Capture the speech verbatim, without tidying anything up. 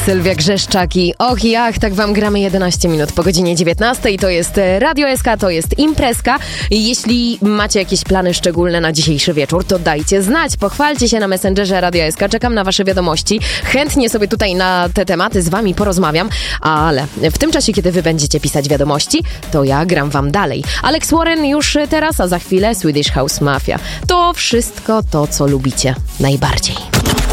Sylwia Grzeszczak i och i ach, tak wam gramy jedenaście minut po godzinie dziewiętnastej. To jest Radio S K, to jest imprezka. Jeśli macie jakieś plany szczególne na dzisiejszy wieczór, to dajcie znać. Pochwalcie się na Messengerze Radio S K. Czekam na wasze wiadomości. Chętnie sobie tutaj na te tematy z wami porozmawiam, ale w tym czasie, kiedy wy będziecie pisać wiadomości, to ja gram wam dalej. Alex Warren już teraz, a za chwilę Swedish House Mafia. To wszystko to, co lubicie najbardziej.